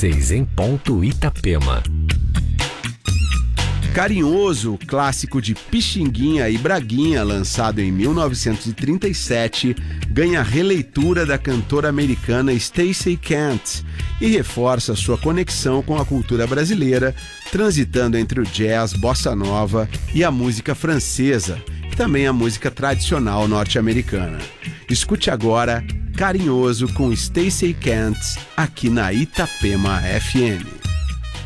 6 em ponto, Itapema. Carinhoso, clássico de Pixinguinha e Braguinha, lançado em 1937, ganha releitura da cantora americana Stacey Kent e reforça sua conexão com a cultura brasileira, transitando entre o jazz, bossa nova e a música francesa, e também a música tradicional norte-americana. Escute agora Carinhoso com Stacey Kent aqui na Itapema FM.